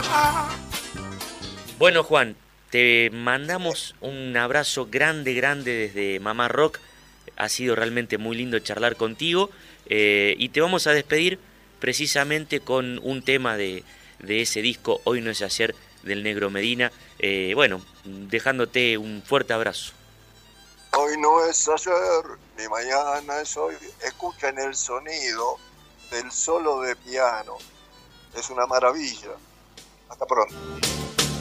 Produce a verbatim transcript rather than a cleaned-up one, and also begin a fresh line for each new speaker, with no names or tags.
Bueno, Juan, te mandamos un abrazo grande, grande desde Mamá Rock. Ha sido realmente muy lindo charlar contigo, eh, y te vamos a despedir precisamente con un tema de, de ese disco Hoy no es ayer del Negro Medina. Eh, bueno, dejándote un fuerte abrazo.
Hoy no es ayer, ni mañana es hoy. Escuchen el sonido del solo de piano. Es una maravilla. Hasta pronto.